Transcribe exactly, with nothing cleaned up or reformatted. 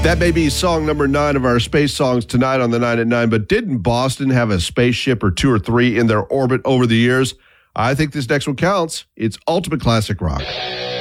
That may be song number nine of our space songs tonight on the nine at nine, but didn't Boston have a spaceship or two or three in their orbit over the years? I think this next one counts. It's ultimate classic rock.